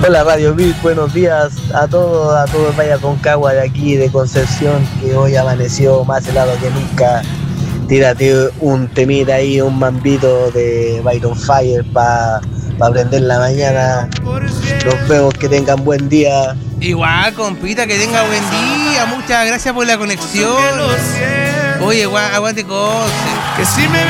Hola Radio Beat, buenos días a todos Vaya Concagua de aquí de Concepción, que hoy amaneció más helado que nunca. Tírate un temita ahí, un mambito de Byron Fire para prender la mañana. Nos vemos, que tengan buen día. Igual, compita, que tenga buen día. Muchas gracias por la conexión. Oye, aguante cosas.